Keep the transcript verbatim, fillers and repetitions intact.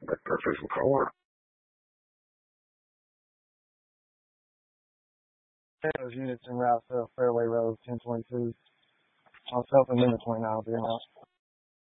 That perfect color. Those units in route to Fairway Road, ten twenty-two. Myself and number twenty-nine will be out.